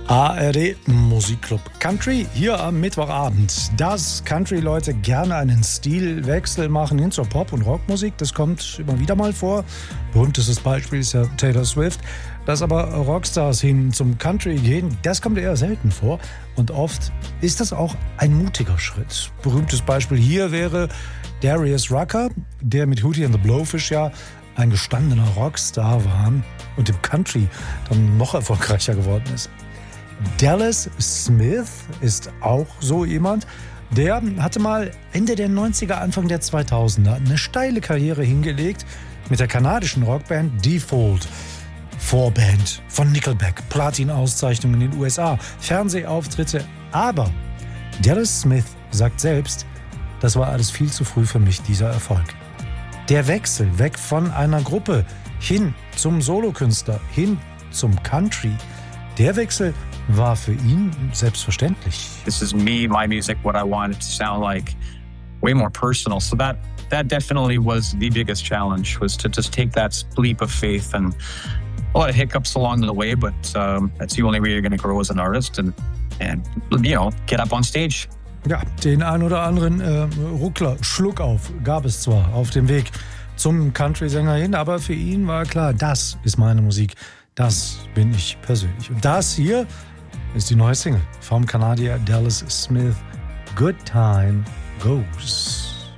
ARD Musikclub Country hier am Mittwochabend. Dass Country-Leute gerne einen Stilwechsel machen hin zur Pop- und Rockmusik, das kommt immer wieder mal vor. Berühmtestes Beispiel ist ja Taylor Swift. Dass aber Rockstars hin zum Country gehen, das kommt eher selten vor. Und oft ist das auch ein mutiger Schritt. Berühmtes Beispiel hier wäre Darius Rucker, der mit Hootie and the Blowfish ja ein gestandener Rockstar war und im Country dann noch erfolgreicher geworden ist. Dallas Smith ist auch so jemand, der hatte mal Ende der 90er, Anfang der 2000er eine steile Karriere hingelegt mit der kanadischen Rockband Default. Vorband von Nickelback, Platin-Auszeichnungen in den USA, Fernsehauftritte. Aber Dallas Smith sagt selbst, das war alles viel zu früh für mich, dieser Erfolg. Der Wechsel weg von einer Gruppe hin zum Solokünstler, hin zum Country, der Wechsel war für ihn selbstverständlich. This is me, my music, what I want it to sound like, way more personal. So that definitely was the biggest challenge, was to just take that leap of faith, and a lot of hiccups along the way, but that's the only way you're going to grow as an artist and get up on stage. Ja, den ein oder anderen Ruckler, Schluck auf, gab es zwar auf dem Weg zum Country-Sänger hin, aber für ihn war klar, das ist meine Musik, das bin ich persönlich. Und das hier ist die neue Single vom Kanadier Dallas Smith, Good Time Goes.